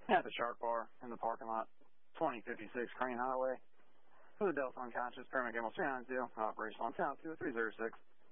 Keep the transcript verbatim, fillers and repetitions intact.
At the Shark Bar in the parking lot, twenty fifty-six Crane Highway. For the Delta unconscious, paramedic Gamble three nine zero, operational on count two three zero six.